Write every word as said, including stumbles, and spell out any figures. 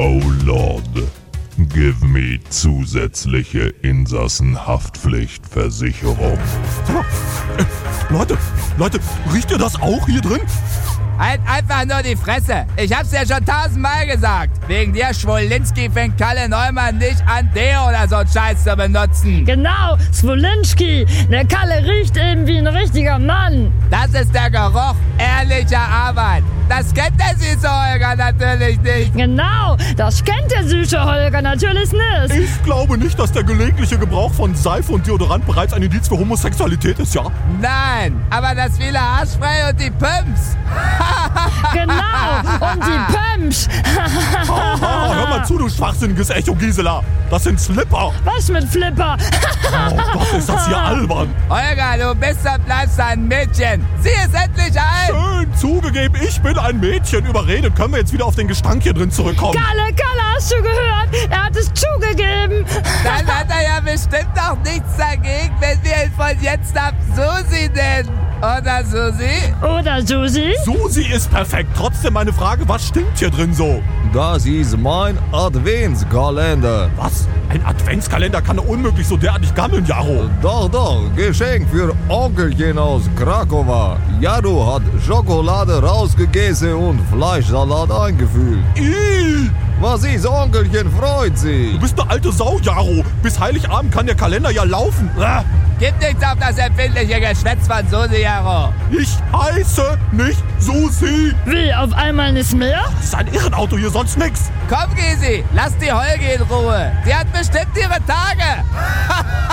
Oh Lord, give me zusätzliche Insassenhaftpflichtversicherung. Sag mal, äh, Leute, Leute, riecht ihr das auch hier drin? Halt einfach nur die Fresse. Ich hab's dir schon tausendmal gesagt. Wegen dir, Schwolinski, fängt Kalle Neumann nicht an, Deo oder so einen Scheiß zu benutzen. Genau, Swolinski. Der Kalle riecht eben wie ein richtiger Mann. Das ist der Geruch ehrlicher Arbeit. Das kennt der süße Holger natürlich nicht. Genau, das kennt der süße Holger natürlich nicht. Ich glaube nicht, dass der gelegentliche Gebrauch von Seife und Deodorant bereits ein Indiz für Homosexualität ist, ja? Nein, aber das viele Haarspray und die Pumps. Genau, und die Pumps. Ah, hör mal zu, du schwachsinniges Echo, Gisela. Das sind Slipper. Was mit Flipper? Oh Gott, ist das hier albern. Holger, du bist und bleibst ein Mädchen. Sie ist endlich alt. Schön zugegeben, ich bin ein Mädchen. Überredet, können wir jetzt wieder auf den Gestank hier drin zurückkommen. Kalle, Kalle, hast du gehört? Er hat es zugegeben. Dann hat er ja bestimmt auch nichts dagegen, wenn wir ihn von jetzt ab Susi nennen. Oder Susi? Oder Susi? Susi ist perfekt. Trotzdem meine Frage, was stinkt hier drin so? Das ist mein Adventskalender. Was? Ein Adventskalender kann doch unmöglich so derartig gammeln, Jaro. Doch, doch, Geschenk für Onkelchen aus Krakowa. Jaro hat Schokolade rausgegessen und Fleischsalat eingefüllt. Ih, Was ist, Onkelchen, freut sich. du bist eine alte Sau, Jaro. Bis Heiligabend kann der Kalender ja laufen. Ah, Gib nichts auf das empfindliche Geschwätz von Susi, Jaro. Ich heiße nicht Susi. Wie, auf einmal nicht mehr? Das ist ein Irrenauto hier, sonst nix. Komm, Gysi, lass die Holgi in Ruhe. Die hat bestimmt ihre Tage.